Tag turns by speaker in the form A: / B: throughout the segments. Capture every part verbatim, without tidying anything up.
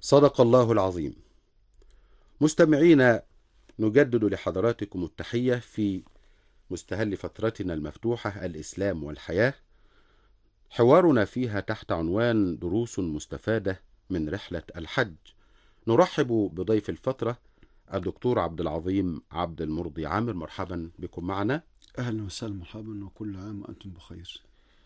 A: صدق الله العظيم. مستمعينا، نجدد لحضراتكم التحية في مستهل فترتنا المفتوحة الإسلام والحياة، حوارنا فيها تحت عنوان دروس مستفادة من رحلة الحج. نرحب بضيف الفترة الدكتور عبد العظيم عبد المرضي عامر. مرحبا بكم معنا.
B: أهلا وسهلا، مرحبا، وكل عام وأنتم بخير.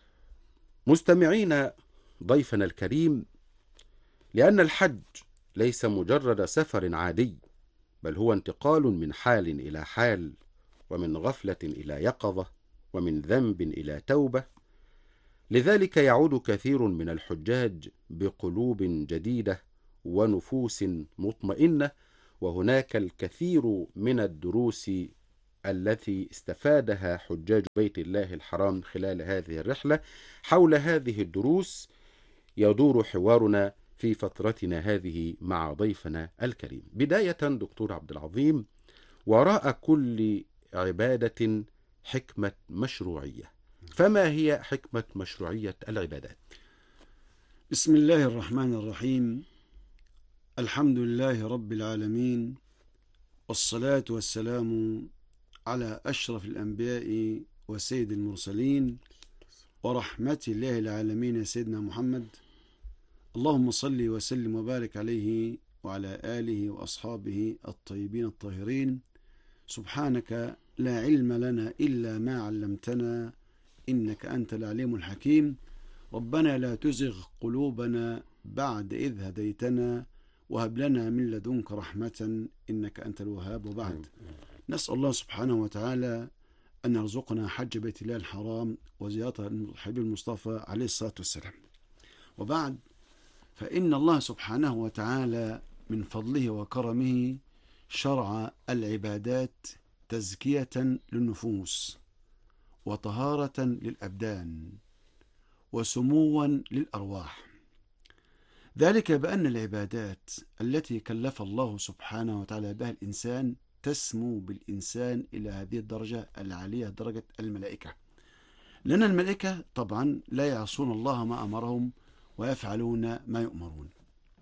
A: مستمعينا، ضيفنا الكريم، لأن الحج ليس مجرد سفر عادي، بل هو انتقال من حال إلى حال، ومن غفلة إلى يقظة، ومن ذنب إلى توبة. لذلك يعود كثير من الحجاج بقلوب جديدة ونفوس مطمئنة، وهناك الكثير من الدروس التي استفادها حجاج بيت الله الحرام خلال هذه الرحلة. حول هذه الدروس يدور حوارنا في فترتنا هذه مع ضيفنا الكريم. بداية دكتور عبد العظيم، وراء كل عبادة حكمة مشروعية، فما هي حكمة مشروعية العبادات؟
B: بسم الله الرحمن الرحيم. الحمد لله رب العالمين، والصلاة والسلام على أشرف الأنبياء وسيد المرسلين ورحمة الله العالمين سيدنا محمد. اللهم صل وسلم وبارك عليه وعلى آله وأصحابه الطيبين الطاهرين. سبحانك لا علم لنا إلا ما علمتنا، إنك أنت العليم الحكيم. ربنا لا تزغ قلوبنا بعد إذ هديتنا، وهب لنا من لدنك رحمة إنك أنت الوهاب. وبعد، نسأل الله سبحانه وتعالى أن يرزقنا حج بيت الله الحرام وزيارة الحبيب المصطفى عليه الصلاة والسلام. وبعد، فإن الله سبحانه وتعالى من فضله وكرمه شرع العبادات تزكية للنفوس، وطهارة للأبدان، وسموا للأرواح. ذلك بأن العبادات التي كلف الله سبحانه وتعالى بها الإنسان تسمو بالإنسان إلى هذه الدرجة العالية، درجة الملائكة. لأن الملائكة طبعا لا يعصون الله ما أمرهم ويفعلون ما يؤمرون.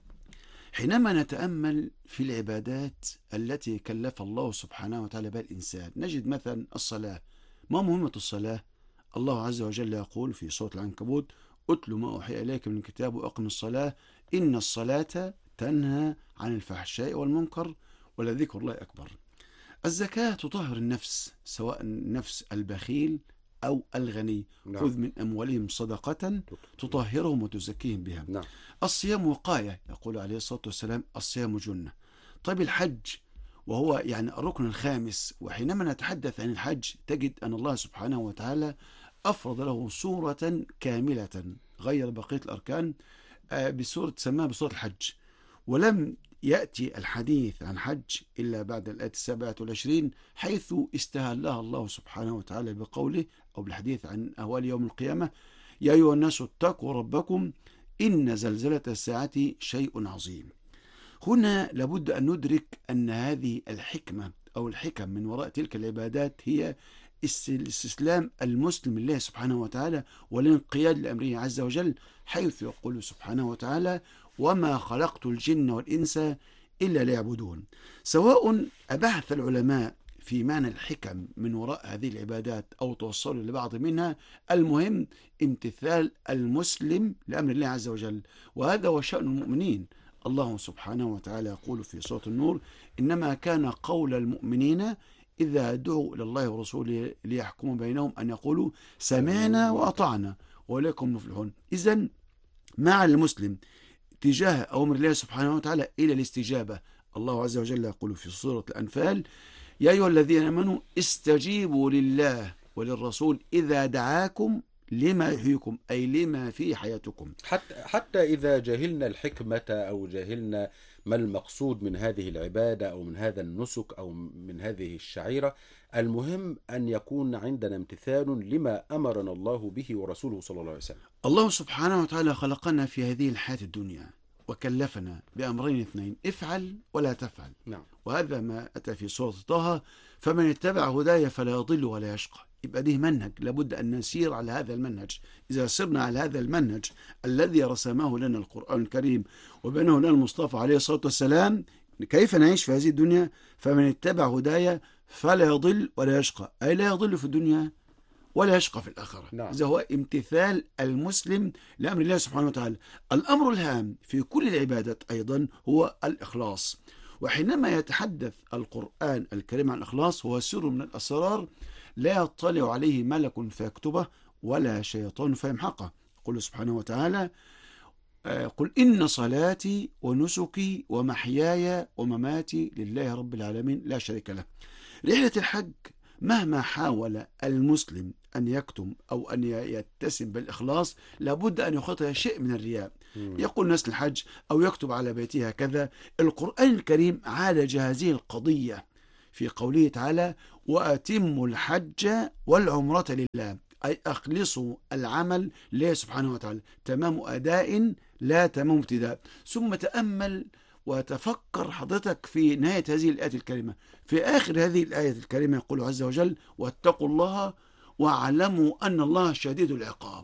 B: حينما نتأمل في العبادات التي كلف الله سبحانه وتعالى بها الإنسان، نجد مثلا الصلاة. ما مهمة الصلاة؟ الله عز وجل يقول في سورة العنكبوت: أتل ما أوحي إليك من الكتاب وأقم الصلاة إن الصلاة تنهى عن الفحشاء والمنكر ولذكر الله أكبر. الزكاة تطهر النفس، سواء النفس البخيل أو الغني.
A: نعم.
B: خذ من أموالهم صدقة تطهرهم وتزكيهم بها.
A: نعم.
B: الصيام وقاية، يقول عليه الصلاة والسلام: الصيام جنة. طيب الحج، وهو يعني الركن الخامس، وحينما نتحدث عن الحج تجد أن الله سبحانه وتعالى أفرض له سورة كاملة غير بقية الأركان بسورة سماها بسورة الحج. ولم يأتي الحديث عن حج إلا بعد الآية السابعة والعشرين، حيث استهلها الله سبحانه وتعالى بقوله أو بالحديث عن أهوال يوم القيامة: يا أيها الناس اتقوا ربكم إن زلزلة الساعة شيء عظيم. هنا لابد أن ندرك أن هذه الحكمة أو الحكم من وراء تلك العبادات هي استسلام المسلم لله سبحانه وتعالى والانقياد لأمره عز وجل، حيث يقول سبحانه وتعالى: وما خلقت الجن والإنس إلا ليعبدون. سواء أبحث العلماء في معنى الحكم من وراء هذه العبادات أو توصلوا لبعض منها، المهم امتثال المسلم لأمر الله عز وجل، وهذا هو شأن المؤمنين. الله سبحانه وتعالى يقول في سورة النور: إنما كان قول المؤمنين إذا دعوا إلى الله ورسوله ليحكموا بينهم أن يقولوا سمعنا وأطعنا وإليكم مفلحون. إذن مع المسلم تجاه أمر الله سبحانه وتعالى إلى الاستجابة. الله عز وجل يقول في سورة الأنفال: يا أيها الذين آمنوا استجيبوا لله وللرسول إذا دعاكم لما يحييكم، أي لما في حياتكم.
A: حتى, حتى إذا جهلنا الحكمة أو جهلنا ما المقصود من هذه العبادة أو من هذا النسك أو من هذه الشعيرة، المهم أن يكون عندنا امتثال لما أمرنا الله به ورسوله صلى الله عليه وسلم.
B: الله سبحانه وتعالى خلقنا في هذه الحياة الدنيا وكلفنا بأمرين اثنين: افعل ولا تفعل.
A: نعم.
B: وهذا ما أتى في سورة طه: فمن اتبع هداي فلا يضل ولا يشقى. يبقى ده منهج لابد أن نسير على هذا المنهج. إذا سرنا على هذا المنهج الذي رسمه لنا القرآن الكريم وبينه لنا المصطفى عليه الصلاة والسلام كيف نعيش في هذه الدنيا، فمن اتبع هدايا فلا يضل ولا يشقى، أي لا يضل في الدنيا ولا يشقى في الآخرة.
A: نعم.
B: إذا هو امتثال المسلم لأمر الله سبحانه وتعالى. الأمر الهام في كل العبادات أيضا هو الإخلاص، وحينما يتحدث القرآن الكريم عن الإخلاص هو سر من الأسرار لا يطلع عليه ملك فيكتبه ولا شيطان فيمحقه. يقول سبحانه وتعالى: قل إن صلاتي ونسكي ومحياي ومماتي لله رب العالمين لا شريك له. رحلة الحج مهما حاول المسلم أن يكتم أو أن يتسم بالإخلاص لابد أن يخطئ شيء من الرياء. يقول الناس الحج أو يكتب على بيته هكذا. القرآن الكريم عالج هذه القضية في قوله تعالى: وأتموا الحج والعمرة لله، أي أخلصوا العمل لله سبحانه وتعالى، تمام أداء لا تمام ابتداء. ثم تأمل وتفكر حضرتك في نهاية هذه الآية الكريمة. في آخر هذه الآية الكريمة يقول عز وجل: واتقوا الله واعلموا أن الله شديد العقاب.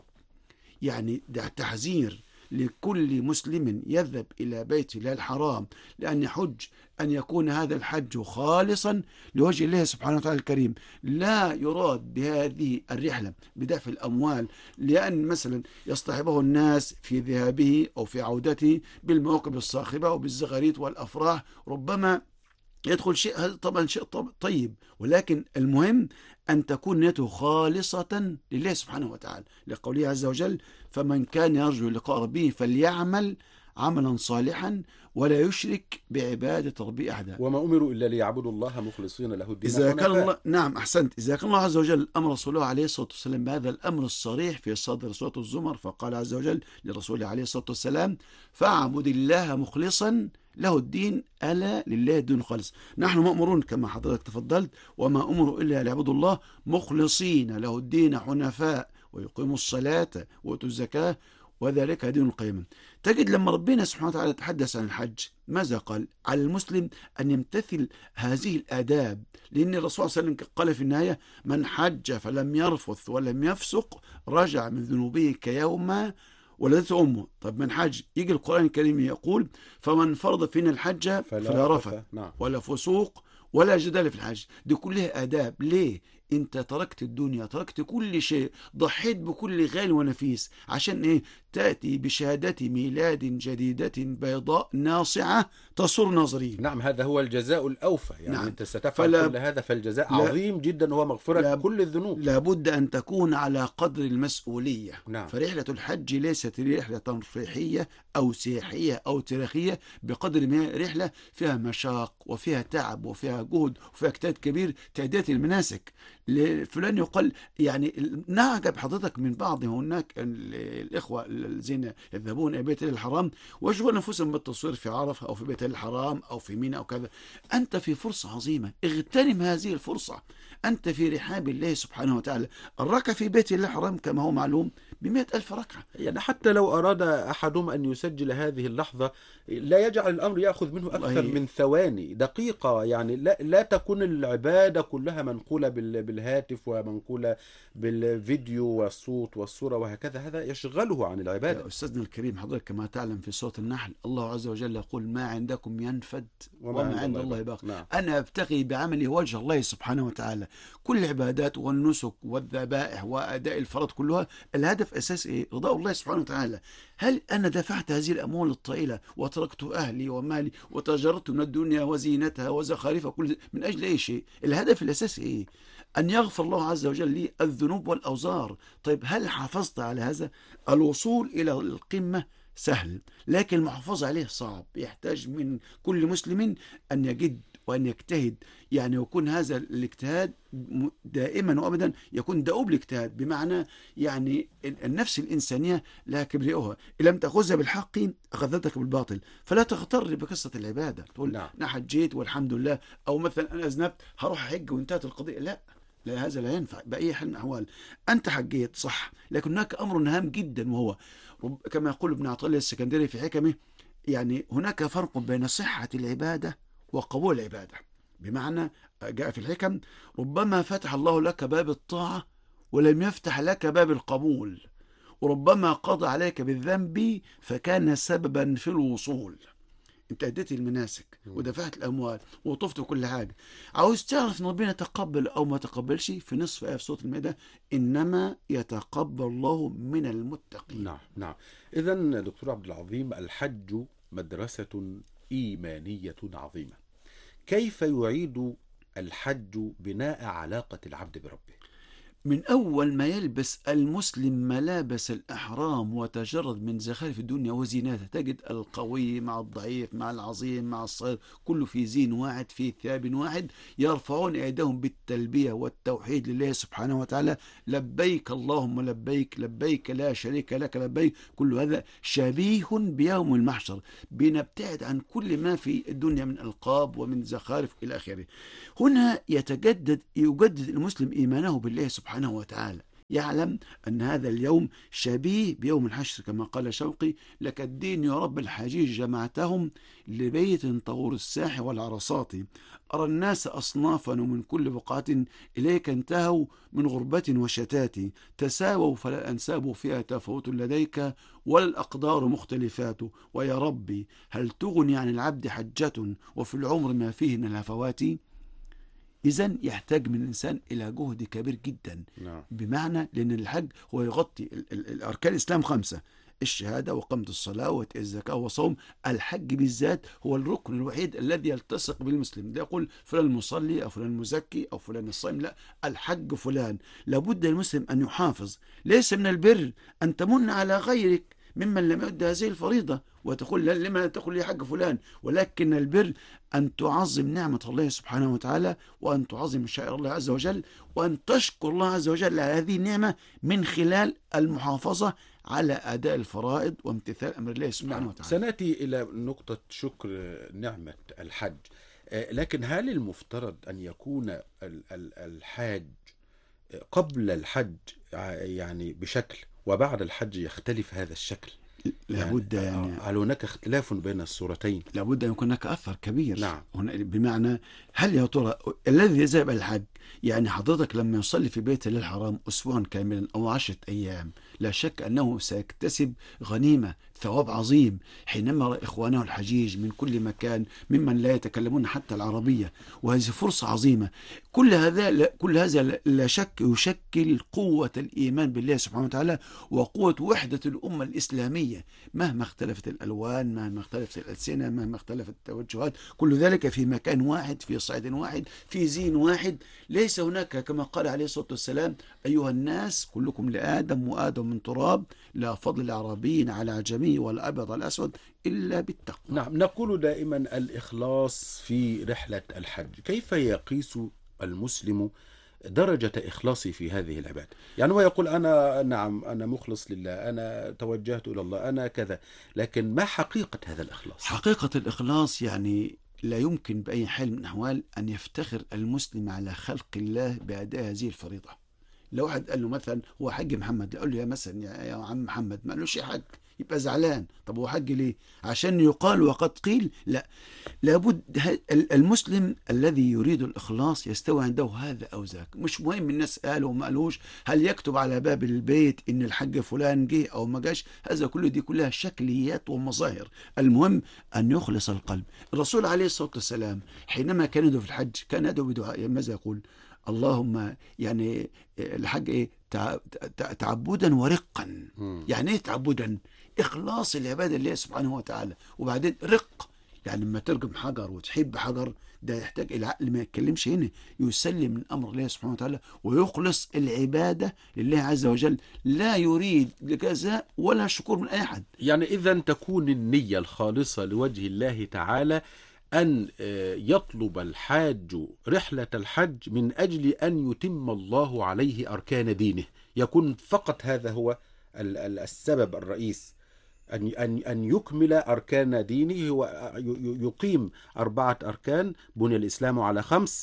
B: يعني ده تحذير لكل مسلم يذهب إلى بيت الله الحرام لأن يحج أن يكون هذا الحج خالصا لوجه الله سبحانه وتعالى الكريم، لا يراد بهذه الرحلة بدفع الأموال، لأن مثلا يصطحبه الناس في ذهابه أو في عودته بالمواقف الصاخبة وبالزغاريت والأفراح، ربما يدخل شيء، هذا طبعا شيء طيب، ولكن المهم أن تكون نيته خالصة لله سبحانه وتعالى، لقوله عز وجل: فمن كان يرجو لقاء ربه فليعمل عملا صالحا ولا يشرك بعبادة ربه أحدا.
A: وما أمروا إلا ليعبدوا الله مخلصين له الدين
B: إذا كان
A: حنفاء.
B: الله نعم أحسنت إذا كان الله عز وجل أمر رسوله عليه الصلاة والسلام بهذا الأمر الصريح في صدر سورة الزمر، فقال عز وجل لرسوله عليه الصلاة والسلام: فاعبد الله مخلصا له الدين ألا لله الدين الخالص. نحن مأمورون كما حضرتك تفضلت: وما أمروا إلا ليعبدوا الله مخلصين له الدين حنفاء ويقيموا الصلاة ويؤتوا الزكاة وذلك دين القيم. تجد لما ربنا سبحانه وتعالى تحدث عن الحج ماذا قال؟ على المسلم أن يمتثل هذه الآداب، لأن الرسول صلى الله عليه وسلم قال في النهاية: من حج فلم يرفث ولم يفسق رجع من ذنوبه كيوم ولدته أمه. طب من حج، يجي القرآن الكريم يقول: فمن فرض فينا الحج فلا, فلا رفث
A: نعم.
B: ولا فسوق ولا جدال في الحج. دي كلها آداب. ليه؟ انت تركت الدنيا، تركت كل شيء، ضحيت بكل غالي ونفيس عشان ايه؟ تأتي بشهادة ميلاد جديدة بيضاء ناصعة تسر ناظرين.
A: نعم، هذا هو الجزاء الأوفى. يعني
B: نعم.
A: أنت ستفعل
B: فلا...
A: كل هذا، فالجزاء
B: لا...
A: عظيم جدا وهو مغفرة
B: لا...
A: كل الذنوب.
B: لابد أن تكون على قدر المسؤولية.
A: نعم.
B: فرحلة الحج ليست رحلة ترفيحية أو سياحية أو تاريخية، بقدر ما رحلة فيها مشاق وفيها تعب وفيها جهد وفيها اجتهاد كبير تأدية المناسك. فلان يقال يعني نعجب حضرتك من بعض هناك الإخوة الذين يذهبون إلى بيت الحرام ويشغلون أنفسهم بالتصوير في عرفة أو في بيت الحرام أو في ميناء أو كذا. أنت في فرصة عظيمة، اغتنم هذه الفرصة. أنت في رحاب الله سبحانه وتعالى. الركعة في بيت الله الحرام كما هو معلوم بمئة ألف ركعة.
A: يعني حتى لو أراد أحدهم أن يسجل هذه اللحظة لا يجعل الأمر يأخذ منه أكثر من ثواني، دقيقة. يعني لا, لا تكون العبادة كلها منقولة بالهاتف ومنقولة بالفيديو والصوت والصورة وهكذا، هذا يشغله عن العبادة.
B: يا أستاذنا الكريم، حضرتك كما تعلم في سورة النحل الله عز وجل يقول: ما عندكم ينفد وما, وما عند الله باق. نعم. أنا أبتغي بعملي وجه الله سبحانه وتعالى. كل العبادات والنسك والذبائح وأداء الفرض كلها الهدف أساس إيه؟ رضاء الله سبحانه وتعالى. هل أنا دفعت هذه الأموال الطائلة وتركت أهلي ومالي وتجرت من الدنيا وزينتها وزخارفها كل من أجل أي شيء؟ الهدف الأساسي إيه؟ أن يغفر الله عز وجل لي الذنوب والأوزار. طيب هل حافظت على هذا؟ الوصول إلى القمة سهل، لكن المحافظة عليه صعب. يحتاج من كل مسلم أن يجد وأن يجتهد، يعني يكون هذا الاجتهاد دائما وأبدا يكون دؤوب الاجتهاد، بمعنى يعني النفس الإنسانية لها كبريائها، إن لم تأخذها بالحق أخذتك بالباطل. فلا تغتر بقصة العبادة تقول
A: نعم.
B: أنا حجيت والحمد لله، أو مثلا أنا أذنبت هروح أحج وانتهت القضية. لا لا، هذا لا ينفع بأي حال من الأحوال. أنت حجيت صح، لكن هناك أمر هام جدا، وهو كما يقول ابن عطية السكندري في حكمه: يعني هناك فرق بين صحة العبادة وقبول العبادة. بمعنى جاء في الحكم: ربما فتح الله لك باب الطاعة ولم يفتح لك باب القبول، وربما قضى عليك بالذنب فكان سببا في الوصول. انت اديت المناسك ودفعت الاموال وطفت كل حاجه، عاوز تعرف ان ربنا يتقبل او ما تقبلش؟ في نصف ايه في سوره المائده: انما يتقبل الله من المتقين.
A: نعم نعم. إذا دكتور عبد العظيم، الحج مدرسة إيمانية عظيمة. كيف يعيد الحج بناء علاقة العبد بربه؟
B: من أول ما يلبس المسلم ملابس الإحرام وتجرد من زخارف الدنيا وزيناتها، تجد القوي مع الضعيف مع العظيم مع الصغير كله في زين واحد في ثياب واحد، يرفعون أيديهم بالتلبية والتوحيد لله سبحانه وتعالى: لبيك اللهم لبيك، لبيك لا شريك لك لبيك. كل هذا شبيه بيوم المحشر، بنبتعد عن كل ما في الدنيا من ألقاب ومن زخارف إلى آخره. هنا يتجدد يجدد المسلم إيمانه بالله سبحانه وتعالى، يعلم أن هذا اليوم شبيه بيوم الحشر، كما قال شوقي: لك الدين يا رب الحجيج جمعتهم لبيت طور الساح والعرصات، أرى الناس أصنافا ومن كل بقعة إليك انتهوا من غربة وشتات، تساووا فلا أنساب فيها تفاوت لديك ولا الأقدار مختلفات، ويا ربي هل تغني عن العبد حجة وفي العمر ما فيه من الهفوات؟ إذن يحتاج من الإنسان إلى جهد كبير جدا.
A: نعم.
B: بمعنى لأن الحج هو يغطي ال- ال- الأركان الإسلام خمسة: الشهادة وقامة الصلاة وإيتاء الزكاة وصوم. الحج بالذات هو الركن الوحيد الذي يلتصق بالمسلم، لا يقول فلان المصلي أو فلان المزكي أو فلان الصائم، لا، الحج فلان. لابد المسلم أن يحافظ. ليس من البر أن تمن على غيرك ممن لم يؤد هذه الفريضة وتقول لما تقول لي حق فلان، ولكن البر أن تعظم نعمة الله سبحانه وتعالى، وأن تعظم شعائر الله عز وجل، وأن تشكر الله عز وجل على هذه النعمة من خلال المحافظة على أداء الفرائض وامتثال أمر الله سبحانه وتعالى.
A: سنأتي إلى نقطة شكر نعمة الحج، لكن هل المفترض أن يكون ال- ال- الحاج قبل الحج يعني بشكل وبعد الحج يختلف هذا الشكل؟
B: لابد يعني
A: هل هناك اختلاف بين الصورتين؟
B: لابد أن يكون هناك أثر كبير.
A: نعم.
B: هنا بمعنى هل يا ترى الذي يذهب إلى الحج، يعني حضرتك لما يصلي في بيت الله الحرام أسبوعا كاملا أو عشرة أيام، لا شك أنه سيكتسب غنيمة، ثواب عظيم، حينما رأى إخوانه الحجيج من كل مكان ممن لا يتكلمون حتى العربية، وهذه فرصة عظيمة. كل هذا كل هذا لا شك يشكل قوة الإيمان بالله سبحانه وتعالى وقوة وحدة الأمة الإسلامية، مهما اختلفت الألوان، مهما اختلفت الألسنة، مهما اختلفت التوجهات، كل ذلك في مكان واحد، في صعيد واحد، في زين واحد. ليس هناك كما قال عليه الصلاة والسلام: أيها الناس كلكم لآدم وآدم من تراب، لا فضل العربي على عجمي ولا أبيض على الأسود إلا بالتقوى.
A: نعم. نقول دائما الإخلاص في رحلة الحج. كيف يقيس المسلم درجة إخلاصي في هذه العبادة؟ يعني هو يقول أنا نعم أنا مخلص لله، أنا توجهت إلى الله، أنا كذا، لكن ما حقيقة هذا الإخلاص؟
B: حقيقة الإخلاص يعني لا يمكن بأي حال من الأحوال أن يفتخر المسلم على خلق الله بأداء هذه الفريضة. لو واحد قال له مثلا هو حج محمد، قال له يا مثلا يا, يا عم محمد، ما قالوش يا حج، يبقى زعلان. طب هو حج ليه؟ عشان يقال وقد قيل؟ لا، لابد المسلم الذي يريد الإخلاص يستوي عنده هذا أو ذاك، مش مهم الناس قالوا وما قالوش، هل يكتب على باب البيت إن الحج فلان جه أو ما جاش، هذا كله دي كلها شكليات ومظاهر. المهم أن يخلص القلب. الرسول عليه الصلاة والسلام حينما كان يدعو في الحج كان يدعو بدعاء، ماذا يقول؟ اللهم يعني الحج ايه؟ تعبدا ورقا. يعني ايه تعبدا؟ اخلاص العباده لله سبحانه وتعالى، وبعدين رق، يعني لما ترجم حجر وتحب حجر ده يحتاج الى عقل ما يتكلمش هنا، يسلم من امر الله سبحانه وتعالى ويخلص العباده لله عز وجل، لا يريد جزاء ولا شكور من اي احد.
A: يعني اذا تكون النيه الخالصه لوجه الله تعالى، أن يطلب الحاج رحلة الحج من أجل أن يتم الله عليه أركان دينه، يكون فقط هذا هو السبب الرئيس، أن أن أن يكمل أركان دينه، هو يقيم أربعة أركان، بني الإسلام على خمس.
B: نعم.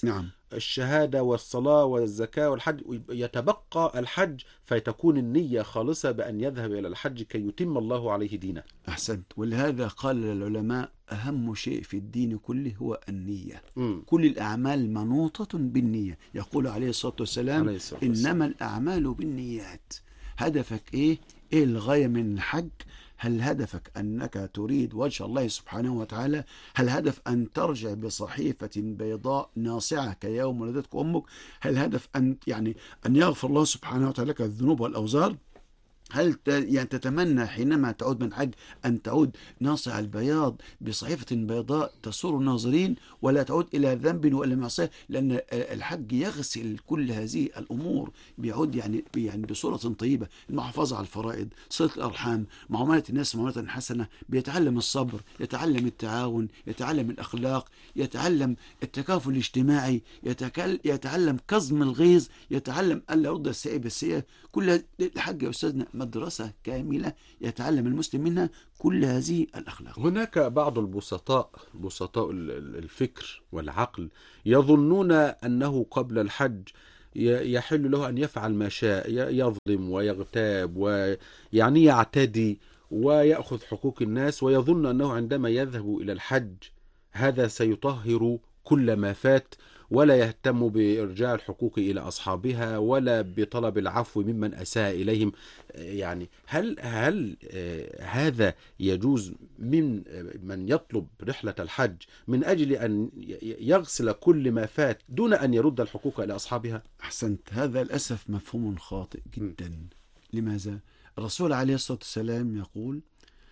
A: الشهادة والصلاة والزكاة والحج، يتبقى الحج فتكون النية خالصة بأن يذهب إلى الحج كي يتم الله عليه دينه.
B: أحسنت. ولهذا قال العلماء أهم شيء في الدين كله هو النية.
A: مم.
B: كل الأعمال منوطة بالنية. يقول عليه الصلاة والسلام
A: عليه الصلاة والسلام.
B: إنما الأعمال بالنيات. هدفك إيه؟ إيه الغاية من الحج؟ هل هدفك أنك تريد وجه الله سبحانه وتعالى؟ هل هدف أن ترجع بصحيفة بيضاء ناصعة كيوم ولدتك أمك؟ هل هدف أن يعني أن يغفر الله سبحانه وتعالى لك الذنوب والأوزار؟ هل ت- يعني تتمنى حينما تعود من حج أن تعود ناصع البياض بصحيفة بيضاء تسر الناظرين، ولا تعود إلى ذنب ولا معصية؟ لأن الحج يغسل كل هذه الأمور، بيعود يعني يعني بصورة طيبة. المحافظة على الفرائض، صلة الأرحام، معاملة الناس معاملة حسنة، بيتعلم الصبر، يتعلم التعاون، يتعلم الأخلاق، يتعلم التكافل الاجتماعي، يتكل- يتعلم كظم الغيظ، يتعلم ألا يرد السيء بالسيئة. كل الحج يا أستاذنا مدرسة كاملة يتعلم المسلم منها كل هذه الأخلاق.
A: هناك بعض البسطاء، بسطاء ال- ال- الفكر والعقل، يظنون أنه قبل الحج ي- يحل له أن يفعل ما شاء، ي- يظلم ويغتاب ويعني يعتدي ويأخذ حقوق الناس، ويظن أنه عندما يذهب إلى الحج هذا سيطهر كل ما فات، ولا يهتم بإرجاع الحقوق إلى أصحابها ولا بطلب العفو ممن أساء إليهم. يعني هل هل آه، هذا يجوز من آه، من يطلب رحلة الحج من أجل أن ي- يغسل كل ما فات دون أن يرد الحقوق إلى أصحابها؟
B: أحسنت. هذا للأسف مفهوم خاطئ جدا. لماذا؟ الرسول عليه الصلاة والسلام يقول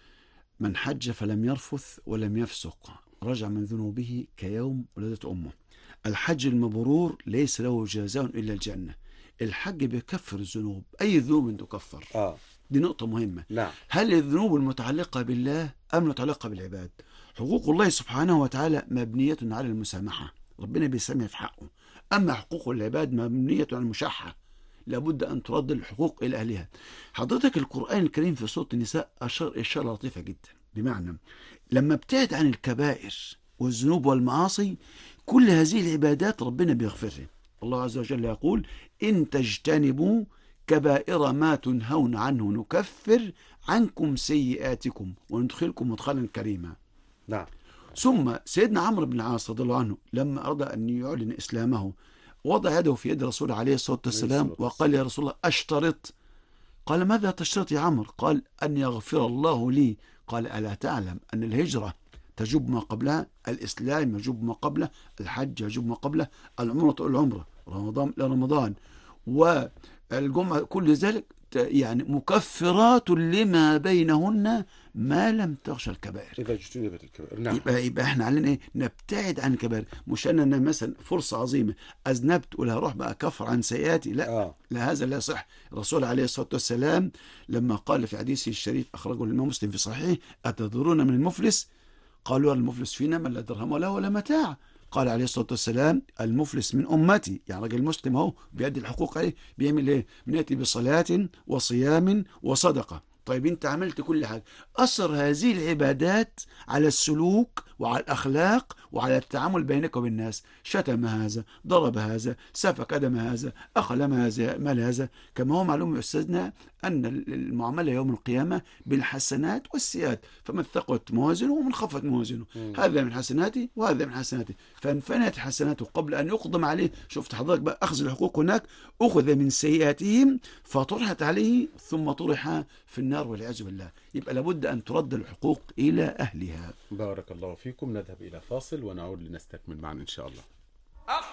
B: من حج فلم يرفث ولم يفسق رجع من ذنوبه كيوم ولدت أمه. الحج المبرور ليس له جزاء إلا الجنة. الحج بيكفر الذنوب، أي ذنوب تكفر.
A: آه
B: دي نقطة مهمة.
A: نعم.
B: هل الذنوب المتعلقة بالله أم المتعلقة بالعباد؟ حقوق الله سبحانه وتعالى مبنية على المسامحة، ربنا بيسامح في حقه. أما حقوق العباد مبنية على المشاحة، لابد أن ترد الحقوق إلى أهلها. حضرتك القرآن الكريم في سورة النساء أشار إشارة لطيفة جدا، بمعنى لما ابتعد عن الكبائر والذنوب والمعاصي كل هذه العبادات ربنا بيغفرها. الله عز وجل يقول إن تجتنبوا كبائر ما تنهون عنه نكفر عنكم سيئاتكم وندخلكم مدخلا كريما.
A: نعم.
B: ثم سيدنا عمرو بن العاص رضي الله عنه لما أراد أن يعلن إسلامه وضع يده في يد الرسول عليه الصلاة والسلام وقال يا رسول الله أشترط. قال ماذا تشترط يا عمرو؟ قال أن يغفر الله لي. قال ألا تعلم أن الهجرة تجب ما قبلها، الإسلام يجب ما قبله، الحج يجب ما قبله، العمرة العمرة، رمضان إلى رمضان، والجمعة، كل ذلك يعني مكفرات لما بينهن ما لم تغشى الكبائر.
A: إذا اجتنبت الكبائر. نعم.
B: يبقى يبقى احنا علينا ايه؟ نبتعد عن الكبائر. مش انا مثلا فرصه عظيمه اذنبت ولا هروح بقى كفر عن سيئاتي، لا.
A: آه.
B: لا، هذا لا يصح. الرسول عليه الصلاه والسلام لما قال في حديثه الشريف اخرجه الامام مسلم في صحيحه اتدرون من المفلس؟ قالوا المفلس فينا من لا درهم ولا ولا متاع. قال عليه الصلاة والسلام المفلس من أمتي، يعني راجل مسلم اهو بيدي الحقوق عليه، بيعمل ايه؟ بنأتي بصلاة وصيام وصدقة. طيب انت عملت كل حاجة، أثر هذه العبادات على السلوك وعلى الأخلاق وعلى التعامل بينك وبين الناس، شتم هذا، ضرب هذا، سفك دم هذا، أخل هذا، مال هذا. كما هو معلوم يا أستاذنا أن المعاملة يوم القيامة بالحسنات والسيئات، فمن ثقلت موازنه ومن خفت موازنه، هذا من حسناتي وهذا من حسناتي، فانفنت حسناته قبل أن يقدم عليه. شفت حضرتك بقى أخذ الحقوق هناك، أخذ من سيئاتهم فطرحت عليه ثم طرح في النار والعياذ بالله. يبقى لابد أن ترد الحقوق إلى أهلها.
A: بارك الله فيكم. نذهب إلى فاصل ونعود لنستكمل معا إن شاء الله.